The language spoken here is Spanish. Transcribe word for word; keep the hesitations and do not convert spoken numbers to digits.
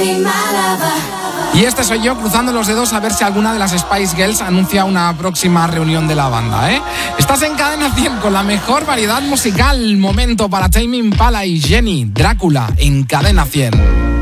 Y este soy yo cruzando los dedos a ver si alguna de las Spice Girls anuncia una próxima reunión de la banda, ¿eh? Estás en Cadena cien con la mejor variedad musical. Momento para Tame Impala y Jenny, Drácula en Cadena cien.